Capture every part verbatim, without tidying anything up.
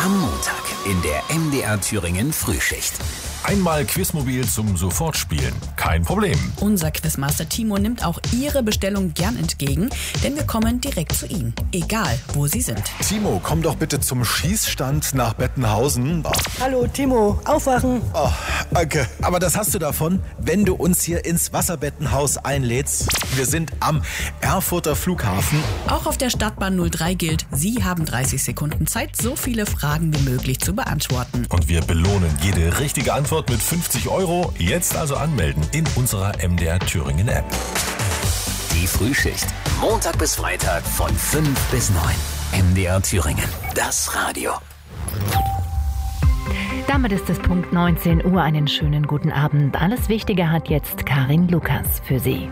Am Montag in der M D R Thüringen Frühschicht. Einmal Quizmobil zum Sofortspielen. Kein Problem. Unser Quizmaster Timo nimmt auch Ihre Bestellung gern entgegen, denn wir kommen direkt zu Ihnen, egal wo Sie sind. Timo, komm doch bitte zum Schießstand nach Bettenhausen. Oh. Hallo Timo, aufwachen. Oh, danke. Aber das hast du davon, wenn du uns hier ins Wasserbettenhaus einlädst. Wir sind am Erfurter Flughafen. Auch auf der Stadtbahn null drei gilt, Sie haben dreißig Sekunden Zeit, so viele Fragen wie möglich zu beantworten. Und wir belohnen jede richtige Antwort mit fünfzig Euro. Jetzt also anmelden in unserer M D R Thüringen App. Die Frühschicht. Montag bis Freitag von fünf bis neun. M D R Thüringen. Das Radio. Damit ist es Punkt neunzehn Uhr. Einen schönen guten Abend. Alles Wichtige hat jetzt Karin Lukas für Sie.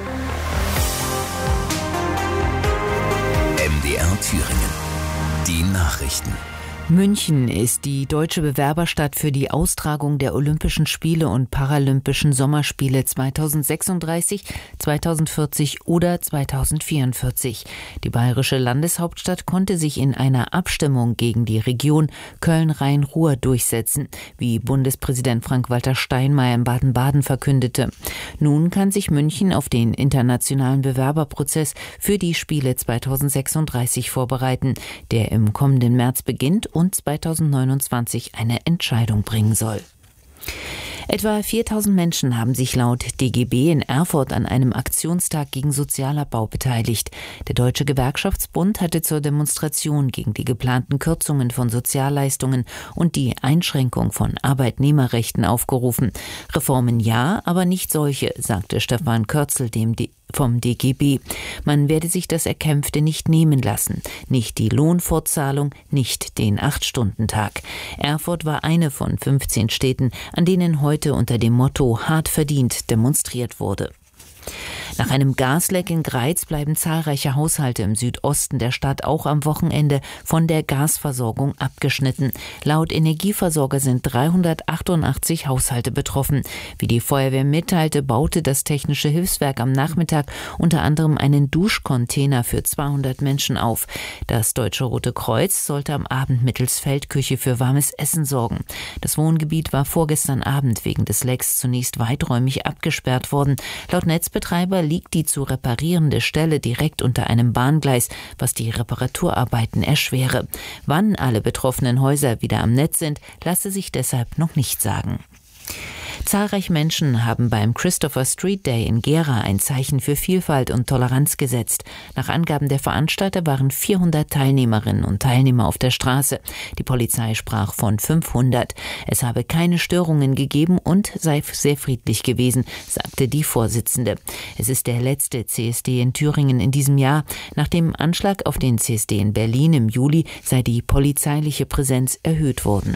M D R Thüringen. Die Nachrichten. München ist die deutsche Bewerberstadt für die Austragung der Olympischen Spiele und Paralympischen Sommerspiele zweitausendsechsunddreißig, zweitausendvierzig oder zweitausendvierundvierzig. Die bayerische Landeshauptstadt konnte sich in einer Abstimmung gegen die Region Köln-Rhein-Ruhr durchsetzen, wie Bundespräsident Frank-Walter Steinmeier in Baden-Baden verkündete. Nun kann sich München auf den internationalen Bewerberprozess für die Spiele zweitausendsechsunddreißig vorbereiten, der im kommenden März beginnt und zweitausendneunundzwanzig eine Entscheidung bringen soll. Etwa viertausend Menschen haben sich laut D G B in Erfurt an einem Aktionstag gegen Sozialabbau beteiligt. Der Deutsche Gewerkschaftsbund hatte zur Demonstration gegen die geplanten Kürzungen von Sozialleistungen und die Einschränkung von Arbeitnehmerrechten aufgerufen. Reformen ja, aber nicht solche, sagte Stefan Kürzel dem D- vom D G B. Man werde sich das Erkämpfte nicht nehmen lassen. Nicht die Lohnfortzahlung, nicht den Acht-Stunden-Tag. Erfurt war eine von fünfzehn Städten, an denen heute unter dem Motto hart verdient demonstriert wurde. Nach einem Gasleck in Greiz bleiben zahlreiche Haushalte im Südosten der Stadt auch am Wochenende von der Gasversorgung abgeschnitten. Laut Energieversorger sind dreihundertachtundachtzig Haushalte betroffen. Wie die Feuerwehr mitteilte, baute das Technische Hilfswerk am Nachmittag unter anderem einen Duschcontainer für zweihundert Menschen auf. Das Deutsche Rote Kreuz sollte am Abend mittels Feldküche für warmes Essen sorgen. Das Wohngebiet war vorgestern Abend wegen des Lecks zunächst weiträumig abgesperrt worden. Laut Netzbetreiber liegt die zu reparierende Stelle direkt unter einem Bahngleis, was die Reparaturarbeiten erschwere. Wann alle betroffenen Häuser wieder am Netz sind, lasse sich deshalb noch nicht sagen. Zahlreiche Menschen haben beim Christopher Street Day in Gera ein Zeichen für Vielfalt und Toleranz gesetzt. Nach Angaben der Veranstalter waren vierhundert Teilnehmerinnen und Teilnehmer auf der Straße. Die Polizei sprach von fünfhundert. Es habe keine Störungen gegeben und sei sehr friedlich gewesen, sagte die Vorsitzende. Es ist der letzte C S D in Thüringen in diesem Jahr. Nach dem Anschlag auf den C S D in Berlin im Juli sei die polizeiliche Präsenz erhöht worden.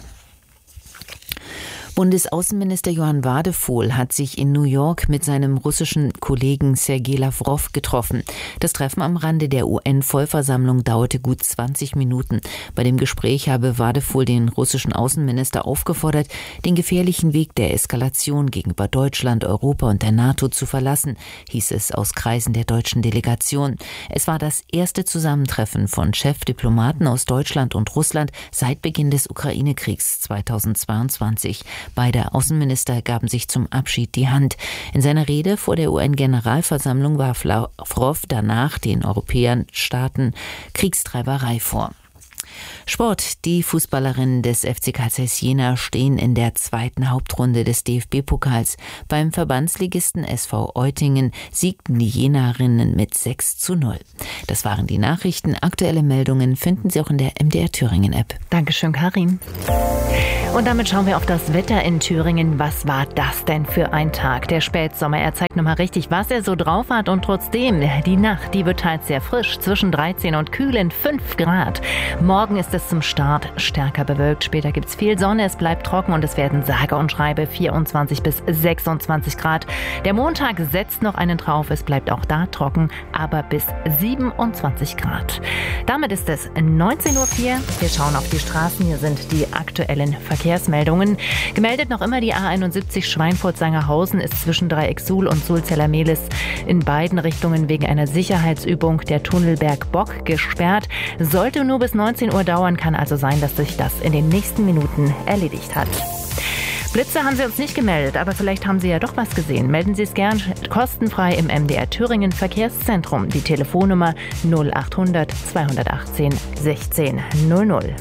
Bundesaußenminister Johann Wadephol hat sich in New York mit seinem russischen Kollegen Sergei Lawrow getroffen. Das Treffen am Rande der U N-Vollversammlung dauerte gut zwanzig Minuten. Bei dem Gespräch habe Wadephol den russischen Außenminister aufgefordert, den gefährlichen Weg der Eskalation gegenüber Deutschland, Europa und der NATO zu verlassen, hieß es aus Kreisen der deutschen Delegation. Es war das erste Zusammentreffen von Chefdiplomaten aus Deutschland und Russland seit Beginn des Ukraine-Kriegs zweitausendzweiundzwanzig. Beide Außenminister gaben sich zum Abschied die Hand. In seiner Rede vor der U N-Generalversammlung warf Lawrow danach den europäischen Staaten Kriegstreiberei vor. Sport. Die Fußballerinnen des F C Carl Zeiss Jena stehen in der zweiten Hauptrunde des D F B-Pokals. Beim Verbandsligisten S V Eutingen siegten die Jenerinnen mit sechs zu null. Das waren die Nachrichten. Aktuelle Meldungen finden Sie auch in der M D R Thüringen-App. Dankeschön, Karin. Und damit schauen wir auf das Wetter in Thüringen. Was war das denn für ein Tag? Der Spätsommer, er zeigt nochmal richtig, was er so drauf hat. Und trotzdem, die Nacht, die wird teils sehr frisch, zwischen dreizehn und kühlen fünf Grad. Morgen ist es zum Start stärker bewölkt. Später gibt es viel Sonne, es bleibt trocken und es werden sage und schreibe vierundzwanzig bis sechsundzwanzig Grad. Der Montag setzt noch einen drauf, es bleibt auch da trocken, aber bis siebenundzwanzig Grad. Damit ist es neunzehn Uhr vier. Wir schauen auf die Straßen. Hier sind die aktuellen Verkehrsmeldungen. Gemeldet noch immer die A einundsiebzig Schweinfurt-Sangerhausen ist zwischen Dreieck-Suhl und Sulzeller-Mehlis in beiden Richtungen wegen einer Sicherheitsübung der Tunnelberg Bock gesperrt. Sollte nur bis neunzehn Uhr dauern, kann also sein, dass sich das in den nächsten Minuten erledigt hat. Blitze haben Sie uns nicht gemeldet, aber vielleicht haben Sie ja doch was gesehen. Melden Sie es gern kostenfrei im M D R Thüringen Verkehrszentrum. Die Telefonnummer null achthundert zweihundertachtzehn sechzehn null null.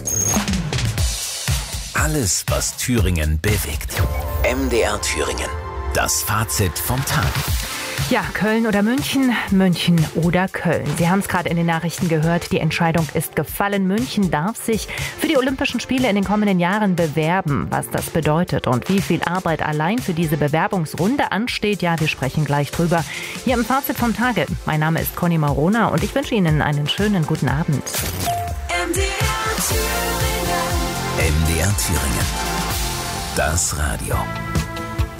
Alles, was Thüringen bewegt. M D R Thüringen. Das Fazit vom Tag. Ja, Köln oder München, München oder Köln. Sie haben es gerade in den Nachrichten gehört, die Entscheidung ist gefallen. München darf sich für die Olympischen Spiele in den kommenden Jahren bewerben. Was das bedeutet und wie viel Arbeit allein für diese Bewerbungsrunde ansteht, ja, wir sprechen gleich drüber. Hier im Fazit vom Tage. Mein Name ist Conny Marona und ich wünsche Ihnen einen schönen guten Abend. M D R Thüringen. M D R Thüringen. Das Radio.